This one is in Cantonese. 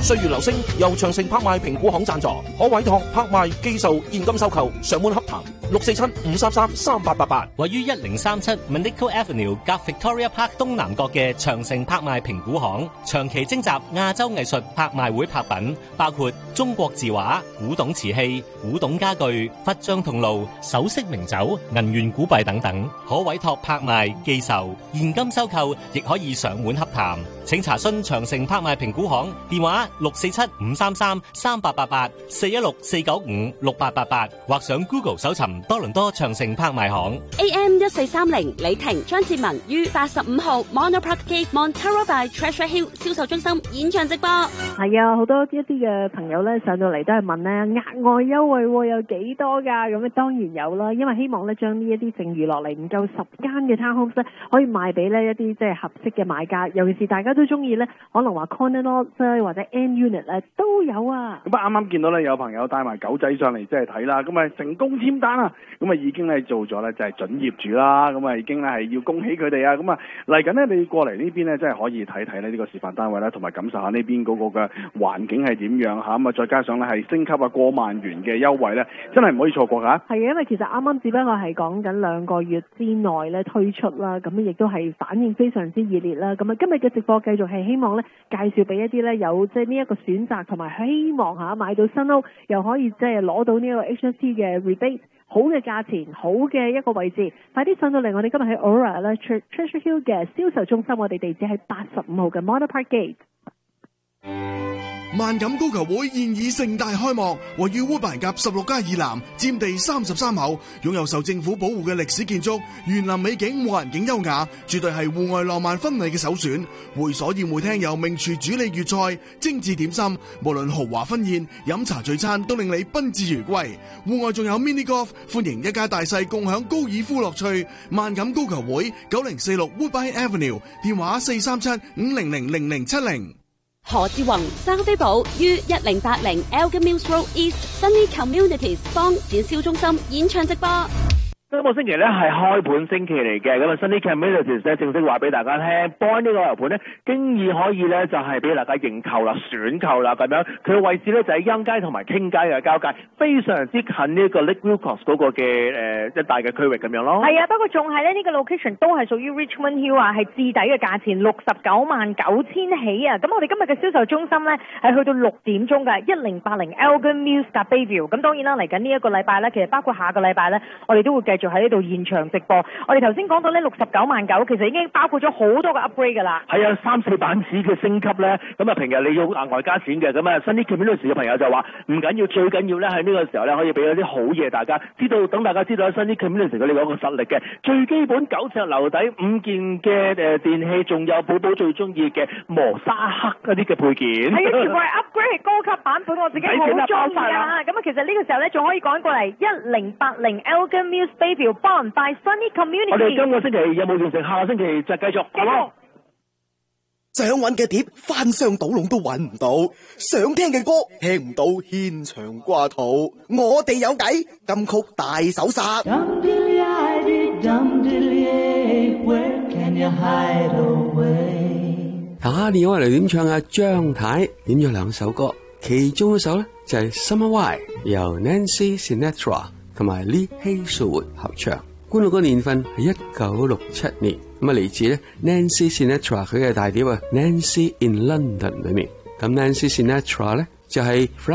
歲月流星由長城拍賣評估行贊助，可委託拍賣、寄售、現金收購，上門洽談647-533-3888。 位於1037 Manico Avenue 夾 Victoria Park 東南角嘅長城拍賣評估行，長期徵集亞洲藝術拍賣會拍品，包括中國字畫、古董瓷器、古董家具、佛像銅爐、首飾名酒、銀元古幣等等，可委託拍賣、寄售、現金收購，亦可以上門洽談。請查詢長城拍賣評估行電話647-533-3888 416-495-6888，或上 Google 搜尋多倫多長城拍賣行。 AM1430 李婷、張志文於85號 Mono Park Gate Montero by Treasure Hill 銷售中心演唱直播。 係啊，好多一啲嘅朋友咧上到嚟都係問咧額外優惠有幾多㗎？咁當然有啦，因為希望咧將呢一啲剩餘落嚟唔夠10間嘅 townhomes 咧，可以賣俾咧一啲即係合適嘅買家，尤其是大家都中意咧，可能話 corner lot 或者 end unit 咧都有啊。 咁啱啱見到咧有朋友帶埋狗仔上嚟即係睇啦，咁啊成功簽單啊，咁啊已經咧做咗咧就係準業主啦，咁啊已經咧係要恭喜佢哋啊，咁啊嚟緊咧你過嚟呢邊咧真係可以睇睇咧呢個示範單位啦，同埋感受下呢邊嗰個嘅環境係點樣嚇，咁啊再加上咧係升級啊過萬元嘅優惠咧，真係唔可以錯過㗎。 係啊，因為其實啱啱只不過係講緊2個月之內咧推出啦，咁亦都係反應非常之熱烈啦。咁啊今日嘅直播繼續係希望咧介紹俾一啲咧有即係呢一個選擇，同埋希望嚇買到新屋又可以即係攞到呢個 HST 嘅 rebate， 好嘅價錢，好嘅一個位置，快啲上到嚟！我哋今日喺 Aura 咧 Treasure Hill 嘅銷售中心，我哋地址喺85號嘅 Mono Park Gate。 萬錦高球會現已盛大開幕，位於烏板甲16街以南，佔地33畝，擁有受政府保護嘅歷史建築，園林美景，環境優雅，絕對係戶外浪漫婚禮嘅首選。會所宴會廳由名廚主理粵菜，精緻點心，無論豪華婚宴、飲茶聚餐，都令你賓至如歸。戶外仲有 mini golf， 歡迎一家大細共享高爾夫樂趣。萬錦高球會9046 Woodbine Avenue， 電話437-500-0070。 何志宏、生飛寶於1080 Elgin Mills Road East Sunny Communities 幫展銷中心演唱直播。 今個星期咧係開盤星期嚟嘅，咁啊 Sunny Communities 咧正式話俾大家聽 ，Bond 呢個樓盤咧經已可以咧就係俾大家認購啦、選購啦咁樣。佢嘅位置咧就喺欣街同埋傾街嘅交界，非常之近呢個 Lake Wilcox 嗰個嘅一帶嘅區域咁樣咯。 係啊，不過仲係咧呢個 location 都係屬於 Richmond Hill 啊，係至底嘅價錢699000起啊。咁我哋今日嘅銷售中心咧係去到6點鐘嘅1080 Elgin Mills Bayview。咁當然啦，嚟緊呢一個禮拜咧，其實包括下個禮拜咧，我哋都會繼續就喺呢度現場直播。我哋頭先講到呢699000，其實已經包括咗好多個 upgrade 㗎啦。 係啊，3-4板子嘅升級咧，咁啊平日你要額外加錢嘅，咁啊Sunny Communities嘅朋友就話唔緊要，最緊要咧喺呢個時候咧可以俾咗啲好嘢大家知道，等大家知道Sunny Communities佢哋嗰個實力嘅。最基本9尺樓底5件嘅電器，仲有寶寶最中意嘅磨砂黑嗰啲嘅配件。 係啊，全部係 upgrade 係高級版本，我自己好中意啊！咁啊，其實呢個時候咧仲可以趕過嚟1080 Elgin Mills Bayview。Bond by Sunny Community。我哋今個星期有冇完成？下個星期就繼續，好冇？ 想揾嘅碟翻箱倒籠都揾唔到，想聽嘅歌聽唔到，牽腸掛肚。我哋有計，金曲大搜殺。 打電話嚟點唱啊？張太點咗2首歌，其中一首咧就係 Summer Wine， 由 Nancy Sinatra 同埋 Lee Hazelwood 合唱，觀錄個年份係1967年，咁啊嚟自咧 Nancy Sinatra 佢嘅大碟啊 Nancy in London 裏面，咁 Nancy Sinatra 咧就係